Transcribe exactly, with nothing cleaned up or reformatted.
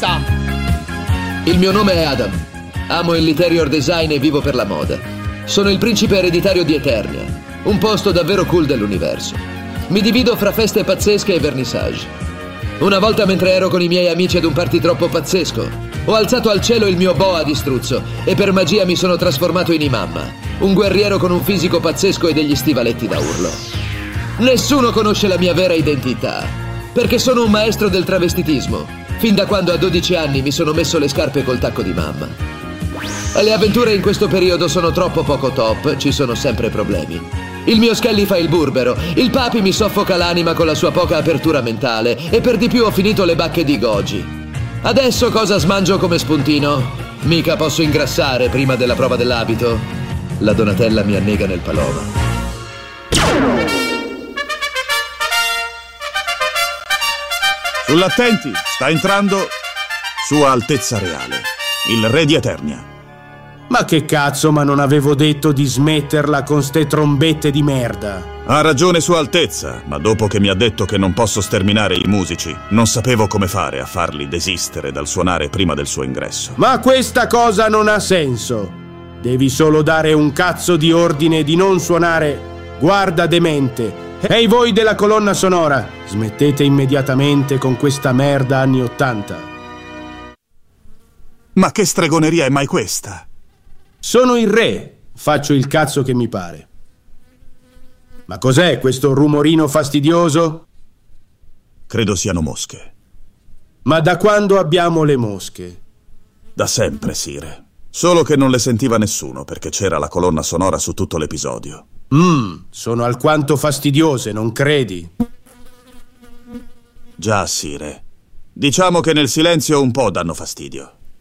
passa! Il mio nome è Adam. Amo il interior design e vivo per la moda. Sono il principe ereditario di Eternia, un posto davvero cool dell'universo. Mi divido fra feste pazzesche e vernissage. Una volta, mentre ero con i miei amici ad un party troppo pazzesco, ho alzato al cielo il mio boa di struzzo e per magia mi sono trasformato in Imamma, un guerriero con un fisico pazzesco e degli stivaletti da urlo. Nessuno conosce la mia vera identità, perché sono un maestro del travestitismo, fin da quando a dodici anni mi sono messo le scarpe col tacco di mamma. Le avventure in questo periodo sono troppo poco top, ci sono sempre problemi. Il mio Skelly fa il burbero, il Papi mi soffoca l'anima con la sua poca apertura mentale e per di più ho finito le bacche di Goji. Adesso cosa smangio come spuntino? Mica posso ingrassare prima della prova dell'abito? La Donatella mi annega nel Paloma. Sull'attenti, sta entrando Sua Altezza Reale, il Re di Eternia. Ma che cazzo, ma non avevo detto di smetterla con ste trombette di merda. Ha ragione Sua Altezza, ma dopo che mi ha detto che non posso sterminare i musici, non sapevo come fare a farli desistere dal suonare prima del suo ingresso. Ma questa cosa non ha senso. Devi solo dare un cazzo di ordine di non suonare Guarda demente. Ehi voi della colonna sonora, smettete immediatamente con questa merda anni ottanta. Ma che stregoneria è mai questa? Sono il re, faccio il cazzo che mi pare. Ma cos'è questo rumorino fastidioso? Credo siano mosche. Ma da quando abbiamo le mosche? Da sempre, Sire. Solo che non le sentiva nessuno perché c'era la colonna sonora su tutto l'episodio. Mmm, sono alquanto fastidiose, non credi? Già, Sire. Diciamo che nel silenzio un po' danno fastidio.